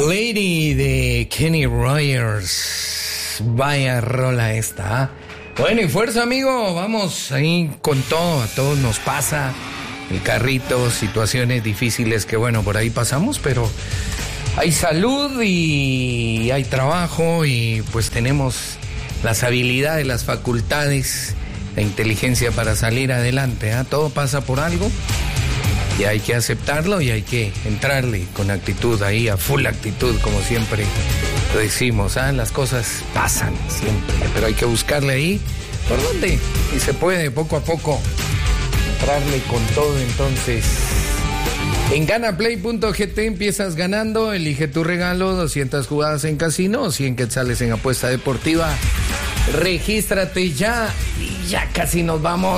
Lady de Kenny Rogers. Vaya rola esta, ¿eh? Bueno, y fuerza, amigo, vamos ahí con todo, a todos nos pasa el carrito, situaciones difíciles que bueno, por ahí pasamos, pero hay salud y hay trabajo y pues tenemos las habilidades, las facultades, la inteligencia para salir adelante, ¿eh? Todo pasa por algo y hay que aceptarlo y hay que entrarle con actitud ahí, a full actitud, como siempre lo decimos, ¿eh? Las cosas pasan siempre, pero hay que buscarle ahí por dónde y se puede poco a poco entrarle con todo. Entonces en ganaplay.gt empiezas ganando, elige tu regalo, 200 jugadas en casino, 100 quetzales en apuesta deportiva. Regístrate ya y ya casi nos vamos.